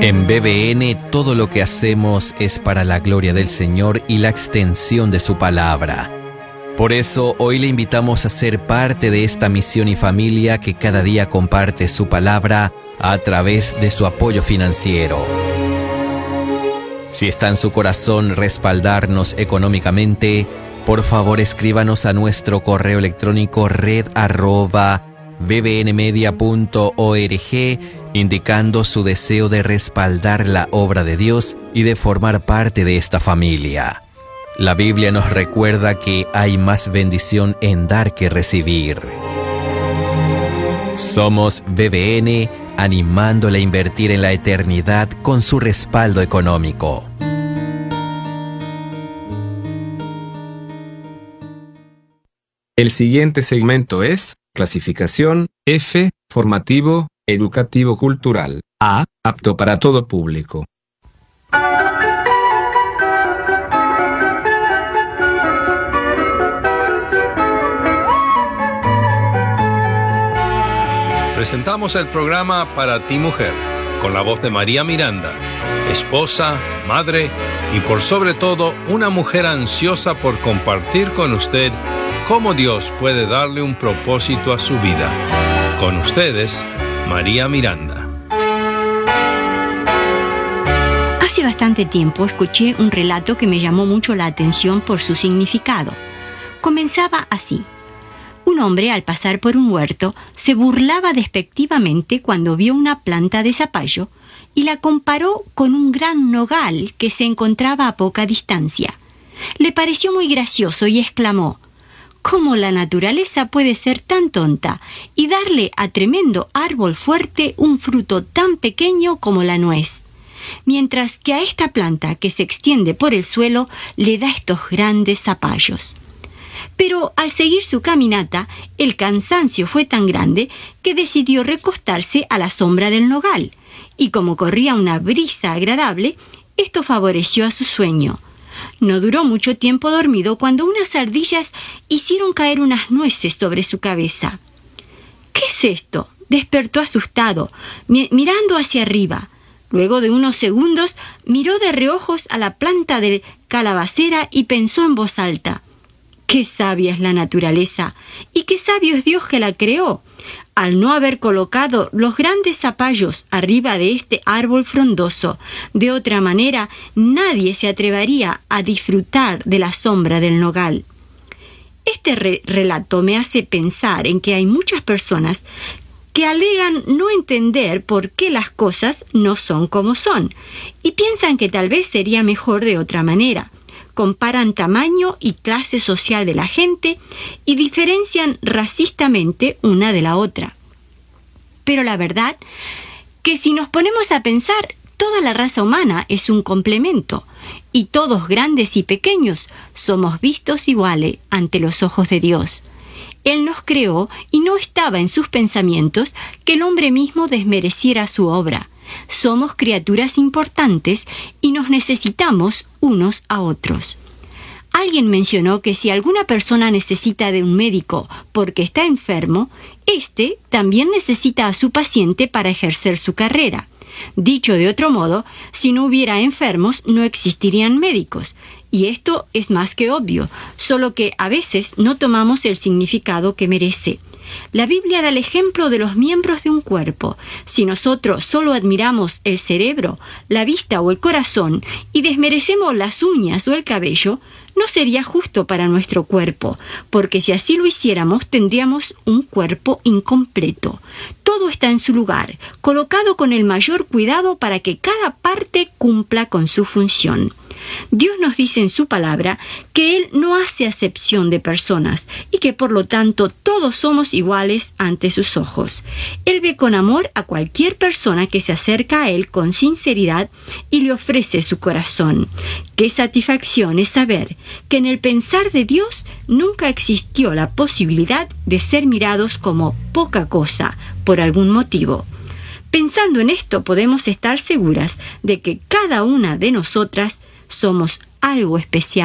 En BBN todo lo que hacemos es para la gloria del Señor y la extensión de su palabra. Por eso hoy le invitamos a ser parte de esta misión y familia que cada día comparte su palabra a través de su apoyo financiero. Si está en su corazón respaldarnos económicamente, por favor escríbanos a nuestro correo electrónico red@bbnmedia.org indicando su deseo de respaldar la obra de Dios y de formar parte de esta familia. La Biblia nos recuerda que hay más bendición en dar que recibir. Somos BBN, animándole a invertir en la eternidad con su respaldo económico. El siguiente segmento es clasificación F, formativo, educativo cultural. A, apto para todo público. Presentamos el programa Para ti Mujer, con la voz de María Miranda, esposa, madre y por sobre todo una mujer ansiosa por compartir con usted cómo Dios puede darle un propósito a su vida. Con ustedes, María Miranda. Hace bastante tiempo escuché un relato que me llamó mucho la atención por su significado. Comenzaba así. Un hombre, al pasar por un huerto, se burlaba despectivamente cuando vio una planta de zapallo y la comparó con un gran nogal que se encontraba a poca distancia. Le pareció muy gracioso y exclamó: ¿cómo la naturaleza puede ser tan tonta y darle a tremendo árbol fuerte un fruto tan pequeño como la nuez? Mientras que a esta planta que se extiende por el suelo le da estos grandes zapallos. Pero al seguir su caminata, el cansancio fue tan grande que decidió recostarse a la sombra del nogal, y como corría una brisa agradable, esto favoreció a su sueño. No duró mucho tiempo dormido cuando unas ardillas hicieron caer unas nueces sobre su cabeza. ¿Qué es esto?, despertó asustado, mirando hacia arriba. Luego de unos segundos, miró de reojos a la planta de calabacera y pensó en voz alta: ¡qué sabia es la naturaleza! ¡Y qué sabio es Dios que la creó! Al no haber colocado los grandes zapallos arriba de este árbol frondoso, de otra manera nadie se atrevería a disfrutar de la sombra del nogal. Este relato me hace pensar en que hay muchas personas que alegan no entender por qué las cosas no son como son, y piensan que tal vez sería mejor de otra manera. Comparan tamaño y clase social de la gente y diferencian racistamente una de la otra. Pero la verdad que si nos ponemos a pensar, toda la raza humana es un complemento y todos, grandes y pequeños, somos vistos iguales ante los ojos de Dios. Él nos creó y no estaba en sus pensamientos que el hombre mismo desmereciera su obra. Somos criaturas importantes y nos necesitamos unos a otros. Alguien mencionó que si alguna persona necesita de un médico porque está enfermo, éste también necesita a su paciente para ejercer su carrera. Dicho de otro modo, si no hubiera enfermos, no existirían médicos. Y esto es más que obvio, solo que a veces no tomamos el significado que merece. La Biblia da el ejemplo de los miembros de un cuerpo. Si nosotros solo admiramos el cerebro, la vista o el corazón y desmerecemos las uñas o el cabello, no sería justo para nuestro cuerpo, porque si así lo hiciéramos tendríamos un cuerpo incompleto. Todo está en su lugar, colocado con el mayor cuidado para que cada parte cumpla con su función. Dios nos dice en su palabra que Él no hace acepción de personas y que por lo tanto todos somos iguales ante sus ojos. Él ve con amor a cualquier persona que se acerca a Él con sinceridad y le ofrece su corazón. Qué satisfacción es saber que en el pensar de Dios nunca existió la posibilidad de ser mirados como poca cosa por algún motivo. Pensando en esto, podemos estar seguras de que cada una de nosotras somos algo especial